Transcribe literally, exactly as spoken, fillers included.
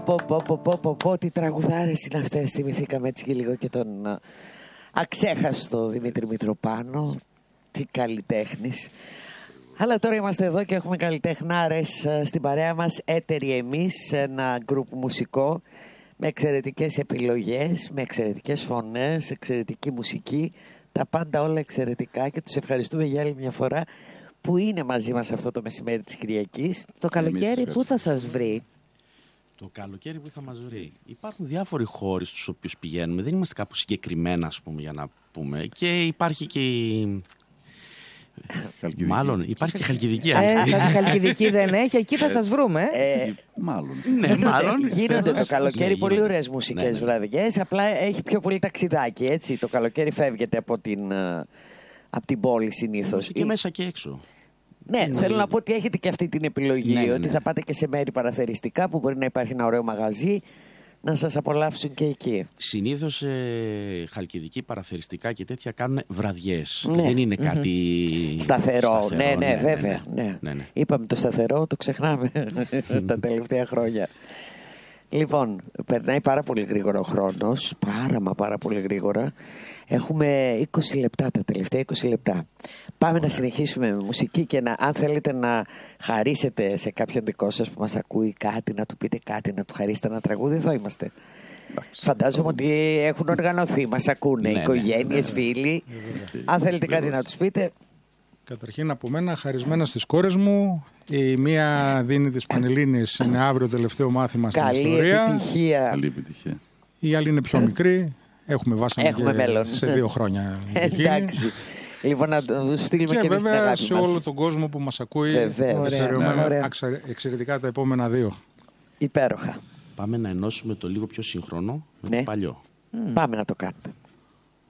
πω, πω, πω, πω, πω, πω, τι τραγουδάρες είναι αυτές. Θυμηθήκαμε έτσι και λίγο και τον α, αξέχαστο Δημήτρη Μητροπάνο. Τι καλλιτέχνης. Αλλά τώρα είμαστε εδώ και έχουμε καλλιτεχνάρες α, στην παρέα μας. Έτεροι εμείς, ένα γκρουπ μουσικό με εξαιρετικές επιλογές, με εξαιρετικές φωνές, εξαιρετική μουσική. Τα πάντα όλα εξαιρετικά και τους ευχαριστούμε για άλλη μια φορά που είναι μαζί μας αυτό το μεσημέρι της Κυριακής. Το καλοκαίρι πού θα σας βρει? Το καλοκαίρι που θα μας βρει. Υπάρχουν διάφοροι χώροι στους οποίους πηγαίνουμε. Δεν είμαστε κάπου συγκεκριμένα, ας πούμε, για να πούμε. Και υπάρχει και η... Χαλκιδική. Μάλλον υπάρχει και Χαλκιδική. Ε, θα τη Χαλκιδική δεν έχει, εκεί θα σας βρούμε. Ε, Μάλλον. Ναι, μάλλον. Γίνονται το καλοκαίρι Ναι, πολύ γίνονται. ωραίες μουσικές Ναι, ναι. βραδιές. Απλά έχει πιο πολύ ταξιδάκι, έτσι. Το καλοκαίρι φεύγετε από την, α, από την πόλη συνήθως. Και μέσα και έξω. Ναι, Ναι. θέλω να πω ότι έχετε και αυτή την επιλογή. Ναι, ναι, ότι ναι. θα πάτε και σε μέρη παραθεριστικά που μπορεί να υπάρχει ένα ωραίο μαγαζί να σας απολαύσουν και εκεί. Συνήθως ε, Χαλκιδική, παραθεριστικά και τέτοια κάνουν βραδιές. Ναι. Δεν είναι κάτι Σταθερό. Ναι, ναι, βέβαια. Ναι. Ναι, ναι. Είπαμε το σταθερό, το ξεχνάμε τα τελευταία χρόνια. Λοιπόν, περνάει πάρα πολύ γρήγορα ο χρόνος. Πάρα μα πάρα πολύ γρήγορα. Έχουμε είκοσι λεπτά, τα τελευταία είκοσι λεπτά. Πάμε να συνεχίσουμε με μουσική και να, αν θέλετε να χαρίσετε σε κάποιον δικό σας που μας ακούει κάτι, να του πείτε κάτι, να του χαρίσετε ένα τραγούδι, εδώ είμαστε. Φαντάζομαι ότι έχουν οργανωθεί, μας ακούνε Ναι, ναι, οικογένειες, φίλοι. Αν θέλετε κάτι να τους πείτε. Καταρχήν από μένα χαρισμένα στις κόρες μου. Η μία δίνει τις Πανελλήνιες, είναι αύριο τελευταίο μάθημα στην Καλή ιστορία. επιτυχία. Καλή επιτυχία. Η άλλη είναι πιο μικρή. Έχουμε βάσανα Έχουμε και μέλλον. σε δύο χρόνια. εκεί. Εντάξει. Λοιπόν, να του στείλουμε και, Και εμείς την βέβαια αγάπη σε μας. όλο τον κόσμο που μας ακούει. Βεβαίως. Ωραία, Θεωρούμε ωραία. αξα- εξαιρετικά τα επόμενα δύο. Υπέροχα. Πάμε να ενώσουμε το λίγο πιο σύγχρονο με Ναι. το παλιό. Πάμε να το κάνουμε.